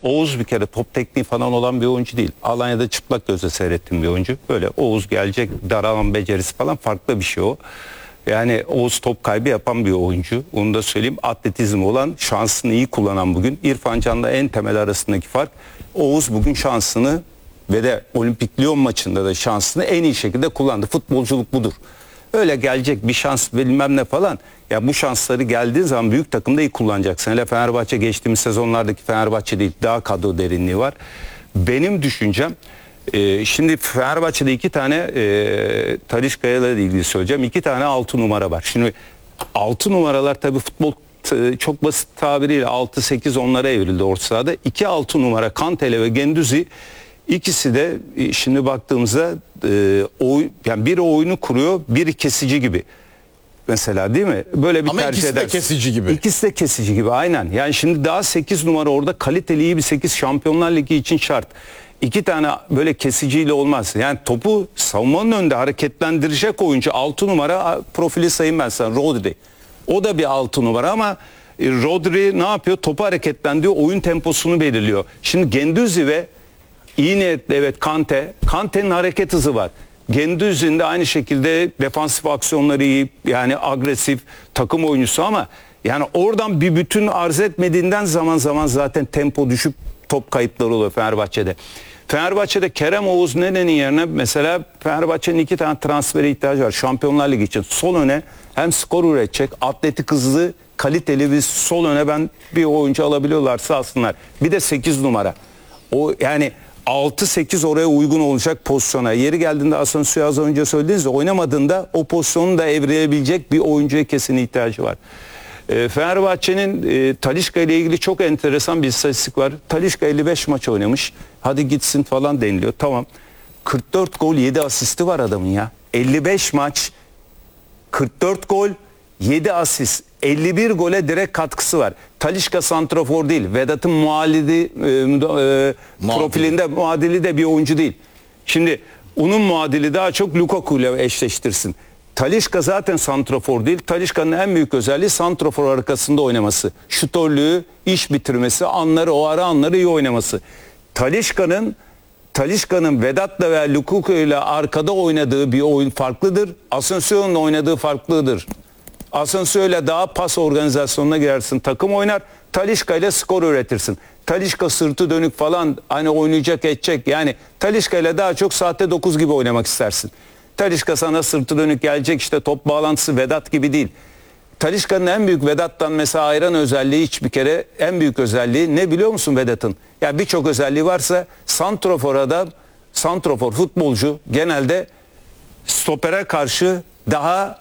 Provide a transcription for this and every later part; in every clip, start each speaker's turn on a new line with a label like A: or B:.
A: Oğuz bir kere top tekniği falan olan bir oyuncu değil. Alanya'da çıplak gözle seyrettiğim bir oyuncu. Böyle Oğuz gelecek, daralan becerisi falan farklı bir şey o. Yani Oğuz top kaybı yapan bir oyuncu. Onu da söyleyeyim. Atletizmi olan, şansını iyi kullanan bugün. İrfan Can'la en temel arasındaki fark. Oğuz bugün şansını ve de Olimpik Lyon maçında da şansını en iyi şekilde kullandı. Futbolculuk budur. Öyle gelecek bir şans bilmem ne falan. Ya bu şansları geldiği zaman büyük takımda iyi kullanacaksın. Hele Fenerbahçe geçtiğimiz sezonlardaki Fenerbahçe değil. Daha kadro derinliği var. Benim düşüncem şimdi Fenerbahçe'de 2 tane Talisca'yla ilgili söyleyeceğim. 2 tane 6 numara var. Şimdi 6 numaralar tabii futbol çok basit tabiriyle 6-8 onlara evrildi orta sahada. 2 6 numara Kantele ve Gendüzi, ikisi de şimdi baktığımızda yani biri oyunu kuruyor, biri kesici gibi. Mesela değil mi? Böyle bir
B: ama
A: tercih
B: ikisi de
A: edersin.
B: kesici gibi.
A: İkisi de kesici gibi aynen. Yani şimdi daha 8 numara orada kaliteli iyi bir 8 Şampiyonlar Ligi için şart. 2 tane böyle kesiciyle olmaz. Yani topu savunmanın önünde hareketlendirecek oyuncu 6 numara profili sayayım ben sana, Rodri. O da bir 6 numara ama Rodri ne yapıyor? Topu hareketlendiriyor, oyun temposunu belirliyor. Şimdi Gendüzi ve iyi niyetli evet Kante'nin hareket hızı var. Gendüzi'nin de aynı şekilde defansif aksiyonları iyi, yani agresif takım oyuncusu ama yani oradan bir bütün arz etmediğinden zaman zaman zaten tempo düşüp top kayıpları oluyor Fenerbahçe'de. Fenerbahçe'de Kerem Oğuz Nene'nin yerine mesela Fenerbahçe'nin 2 tane transfere ihtiyacı var Şampiyonlar Ligi için. Sol öne hem skor üretecek, atletik hızlı, kaliteli bir sol öne ben bir oyuncu alabiliyorlarsa alsınlar. Bir de 8 numara. O yani 6-8 oraya uygun olacak pozisyona. Yeri geldiğinde Asensio'yu az önce söylediğinizde oynamadığında o pozisyonu da evrilebilecek bir oyuncuya kesin ihtiyacı var. Fenerbahçe'nin Talisca ile ilgili çok enteresan bir istatistik var. Talisca 55 maç oynamış. Hadi gitsin falan deniliyor. Tamam. 44 gol 7 asisti var adamın ya. 55 maç 44 gol 7 asist. 51 gole direkt katkısı var. Talisca santrafor değil. Vedat'ın profilinde muadili de bir oyuncu değil. Şimdi onun muadili daha çok Lukaku ile eşleştirsin. Talisca zaten santrafor değil. Talisca'nın en büyük özelliği santrafor arkasında oynaması. Şutörlüğü, iş bitirmesi, o ara anları iyi oynaması. Talisca'nın Vedat'la veya Lukaku ile arkada oynadığı bir oyun farklıdır. Asensio'nun oynadığı farklıdır. Asensio ile daha pas organizasyonuna girersin, takım oynar. Talisca ile skor üretirsin. Talisca sırtı dönük falan hani oynayacak edecek. Yani Talisca ile daha çok sahte 9 gibi oynamak istersin. Talisca sana sırtı dönük gelecek, işte top bağlantısı Vedat gibi değil. Talisca'nın en büyük Vedat'tan mesela ayıran özelliği, hiç bir kere en büyük özelliği ne biliyor musun Vedat'ın? Ya birçok özelliği varsa santrafor futbolcu genelde stopere karşı daha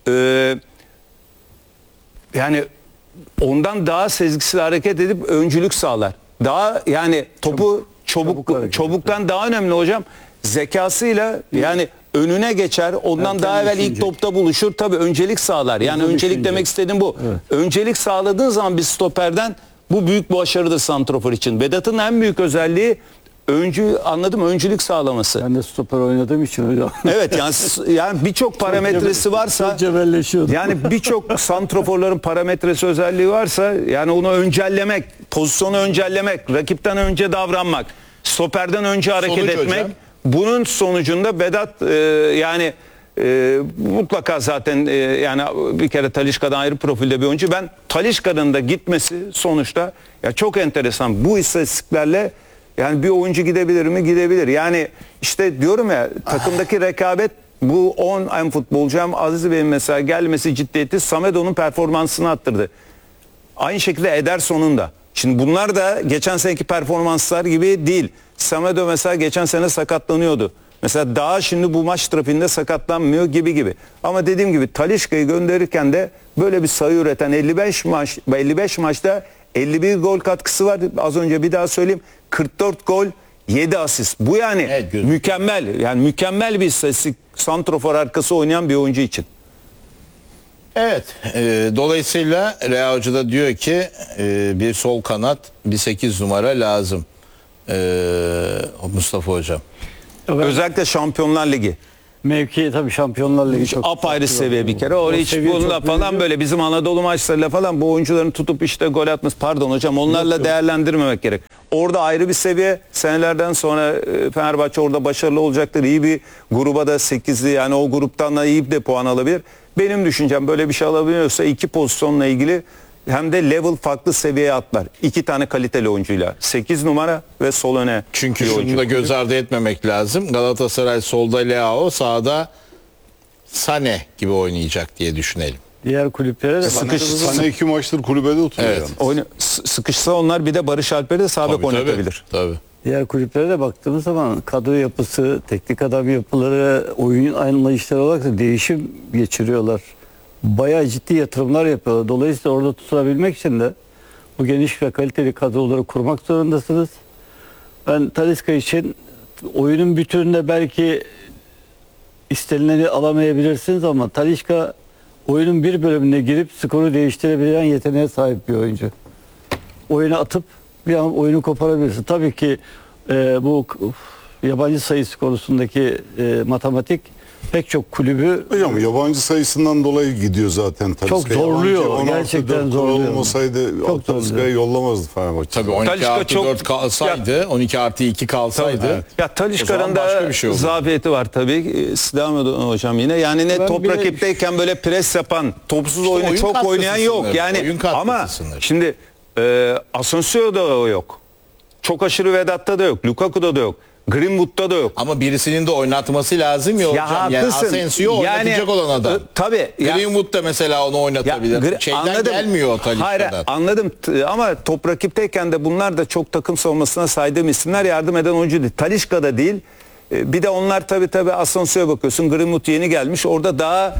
A: yani ondan daha sezgisel hareket edip öncülük sağlar. Daha yani topu çabuktan daha önemli hocam. Zekasıyla yani önüne geçer. Ondan daha evvel ilk topta buluşur. Tabii öncelik sağlar. Yani öncelik demek istediğim bu. Evet. Öncelik sağladığın zaman bir stoperden bu büyük başarıdır santrafor için. Vedat'ın en büyük özelliği öncülük sağlaması.
C: Ben de stoper oynadığım için öyle.
A: Evet yani birçok parametresi varsa, yani birçok santraforların parametresi özelliği varsa, yani onu öncellemek, pozisyonu öncellemek, rakipten önce davranmak, stoperden önce hareket etmek. Hocam. Bunun sonucunda Vedat mutlaka zaten yani bir kere Talisca'dan ayrı profilde bir oyuncu. Ben Talisca'nın da gitmesi sonuçta ya çok enteresan. Bu istatistiklerle yani bir oyuncu gidebilir mi? Gidebilir. Yani işte diyorum ya, takımdaki rekabet, bu 10 hem futbolcu hem Aziz Bey'in mesela gelmesi ciddiyeti Samedo'nun performansını arttırdı. Aynı şekilde Ederson'un da. Şimdi bunlar da geçen seneki performanslar gibi değil. Samedo mesela geçen sene sakatlanıyordu. Mesela daha şimdi bu maç trafiğinde sakatlanmıyor gibi. Ama dediğim gibi Talisca'yı gönderirken de böyle bir sayı üreten 55 maçta 51 gol katkısı var. Az önce bir daha söyleyeyim. 44 gol 7 asist. Bu yani evet, mükemmel. Yani mükemmel bir istatistik santrafor arkası oynayan bir oyuncu için.
B: Evet. Dolayısıyla Rea Hoca da diyor ki bir sol kanat, bir 8 numara lazım. Mustafa Hocam.
A: Özellikle Şampiyonlar Ligi.
C: Mevki tabii Şampiyonlar Ligi çok
A: apayrı seviye bir kere. Orada hiç bununla falan böyle bizim Anadolu maçlarıyla falan bu oyuncuların tutup işte gol atması, pardon hocam, onlarla değerlendirmemek gerek. Orada ayrı bir seviye. Senelerden sonra Fenerbahçe orada başarılı olacaktır. İyi bir gruba da 8'li, yani o gruptan da iyi de puan alabilir. Benim düşüncem, böyle bir şey alabiliyorsa iki pozisyonla ilgili hem de level farklı seviyeye atlar. 2 tane kaliteli oyuncuyla. 8 numara ve sol öne.
B: Çünkü
A: bir
B: şunu
A: oyuncu.
B: da göz ardı etmemek lazım. Galatasaray solda Leao, sağda Sane gibi oynayacak diye düşünelim.
C: Diğer kulüplere de
D: Sana 2 maçtır kulübede oturuyor.
B: Evet.
D: Yani.
A: Sıkışsa onlar bir de Barış Alper'i de sağ bek oynatabilir.
B: Tabii.
C: diğer kulüplere de baktığımız zaman kadro yapısı, teknik adam yapıları, oyun anlayışları olarak da değişim geçiriyorlar. Bayağı ciddi yatırımlar yapıyorlar. Dolayısıyla orada tutunabilmek için de bu geniş ve kaliteli kadroları kurmak zorundasınız. Ben Talisca için oyunun bütününde belki istenileni alamayabilirsiniz ama Talisca oyunun bir bölümüne girip skoru değiştirebilen yeteneğe sahip bir oyuncu. Oyuna atıp bir an oyunu koparabilirsin. Tabii ki bu yabancı sayısı konusundaki matematik pek çok kulübü
D: Hocam yabancı sayısından dolayı gidiyor zaten Talisca.
C: Çok zorluyor,
D: Yabancı 16-4
C: gerçekten
D: kural
C: zorluyor.
D: olmasaydı
C: Çok
D: Talisca'yı
C: zorluyor.
D: yollamazdı Fenerbahçe.
B: Tabii 12
A: Talisca
B: artı
A: çok-
B: 4 kalsaydı, 12 artı 2 kalsaydı.
D: Evet.
A: Ya
B: O
A: Talisca'nın
B: zaman başka
A: da
B: bir şey olur.
A: zafiyeti var tabii. Devam edin hocam yine. Yani ne
C: Ben
A: top
C: bir de-
A: rakipteyken böyle pres yapan, topsuz
B: İşte
A: oyunu
B: oyun
A: çok
B: katkısı
A: oynayan yok.
B: sınırı,
A: Yani
B: oyun katkısı
A: ama
B: sınırı.
A: şimdi Asensio'da o yok. Çok aşırı Vedat'ta da yok. Lukaku'da da yok. Greenwood'da da yok.
B: Ama birisinin de oynatması lazım ya hocam. Yani
A: haklısın.
B: Asensio oynatacak olan adam.
A: Tabii. Ya-
B: Greenwood da mesela onu oynatabilir. Şeyden gelmiyor o
A: Hayır,
B: Talisca'dan.
A: anladım. Ama top rakipteyken de bunlar da çok takım savunmasına saydığım isimler, yardım eden oyuncu değil. Talisca da değil. Bir de onlar tabii Asensio'ya bakıyorsun. Greenwood yeni gelmiş. Orada daha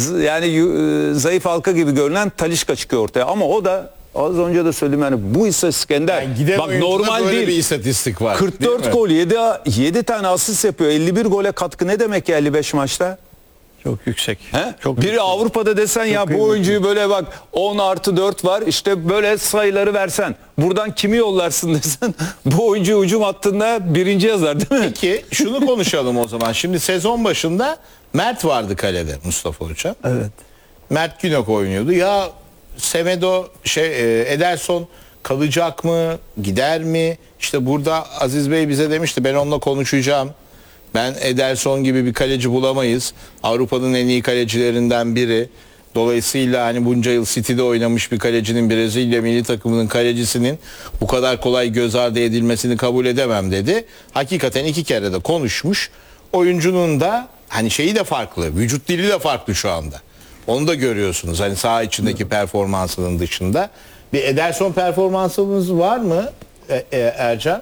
A: zayıf halka gibi görünen Talisca çıkıyor ortaya. Ama o da az önce de söyledim, yani bu istatistik Ender.
B: Yani giden
A: Bak
B: oyuncuda
A: normal
B: böyle
A: değil.
B: bir istatistik var.
A: 44
B: değil mi?
A: gol, 7 tane asist yapıyor. 51 gole katkı ne demek ya 55 maçta?
C: çok yüksek.
A: He?
C: Çok
A: Biri
C: yüksek.
A: Avrupa'da desen ya bu
C: kıymetli.
A: oyuncuyu böyle bak 10 artı 4 var, işte böyle sayıları versen buradan kimi yollarsın desen bu oyuncu hücum hattında birinci yazar değil mi?
B: Peki şunu konuşalım o zaman. Şimdi sezon başında Mert vardı kalede Mustafa Hoca.
C: Evet.
B: Mert Günok oynuyordu. Ya Semedo Ederson kalacak mı? Gider mi? İşte burada Aziz Bey bize demişti ben onunla konuşacağım. Ben Ederson gibi bir kaleci bulamayız. Avrupa'nın en iyi kalecilerinden biri. Dolayısıyla hani bunca yıl City'de oynamış bir kalecinin, Brezilya milli takımının kalecisinin bu kadar kolay göz ardı edilmesini kabul edemem dedi. Hakikaten 2 kere de konuşmuş. Oyuncunun da hani şeyi de farklı, vücut dili de farklı şu anda. Onu da görüyorsunuz hani saha içindeki performansının dışında. Bir Ederson performansınız var mı Ercan?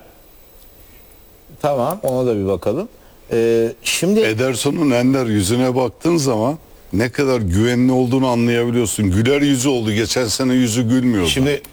B: Tamam, ona da bir bakalım. Şimdi
D: Ederson'un Ender yüzüne baktığın zaman ne kadar güvenli olduğunu anlayabiliyorsun. Güler yüzü oldu. Geçen sene yüzü gülmüyordu.
B: Şimdi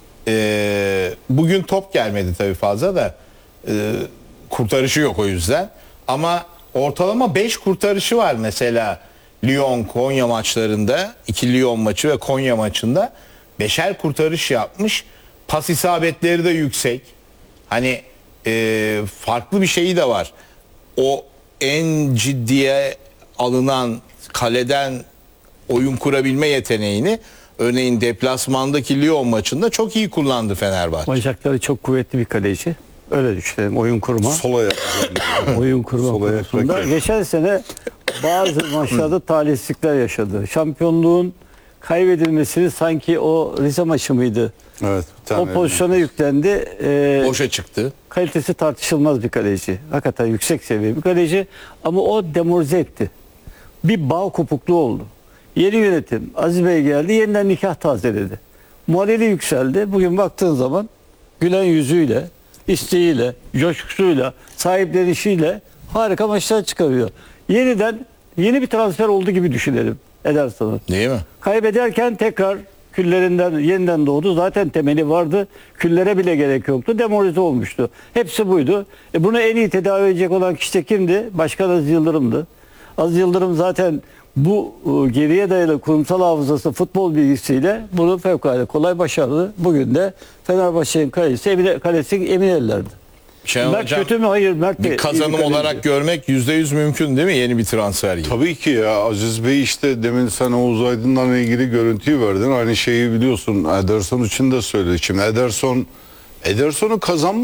B: bugün top gelmedi tabii fazla da kurtarışı yok o yüzden. Ama ortalama 5 kurtarışı var mesela Lyon Konya maçlarında. 2 Lyon maçı ve Konya maçında 5'er kurtarış yapmış. Pas isabetleri de yüksek. Hani farklı bir şeyi de var. O en ciddiye alınan kaleden oyun kurabilme yeteneğini örneğin deplasmandaki Lyon maçında çok iyi kullandı Fenerbahçe.
C: Bacakları çok kuvvetli bir kaleci. Öyle düşünelim. Oyun kurma.
D: Sol ayak.
C: Oyun kurma
D: Sol ayak
C: konusunda.
D: rakip.
C: Geçen sene bazı maçlarda talihsizlikler yaşadı. Şampiyonluğun kaybedilmesini sanki o Rize maçı mıydı?
D: Evet. bir tane
C: O pozisyona yüklendi.
B: Boşa çıktı.
C: Kalitesi tartışılmaz bir kaleci. Hakikaten yüksek seviye bir kaleci. Ama o demoralize etti. Bir bağ kopukluğu oldu. Yeni yönetim, Aziz Bey geldi, yeniden nikah tazeledi. Morali yükseldi. Bugün baktığın zaman gülen yüzüyle, isteğiyle, coşkusuyla, sahiplenişiyle harika maçlar çıkarıyor. Yeni bir transfer oldu gibi düşünelim Ederson'u.
B: Değil mi?
C: Kaybederken tekrar küllerinden yeniden doğdu. Zaten temeli vardı. Küllere bile gerek yoktu. Demoralize olmuştu. Hepsi buydu. Bunu en iyi tedavi edecek olan kişi de kimdi? Başkan Aziz Yıldırım'dı. Aziz Yıldırım zaten bu geriye dayalı kurumsal hafızası, futbol bilgisiyle bunu fevkalade kolay başardı. Bugün de Fenerbahçe'nin kalesi emin ellerdi.
B: Şenol
C: Mert
B: Hocam,
C: kötü mü? Hayır, Mert de iyi
B: bir kazanım
C: kaleci.
B: olarak görmek %100 mümkün değil mi yeni bir transfer gibi?
D: Tabii ki ya Aziz Bey işte demin sen Oğuz Aydın'la ilgili görüntüyü verdin. Aynı şeyi biliyorsun Ederson için de söyledi. Şimdi Ederson'u kazanma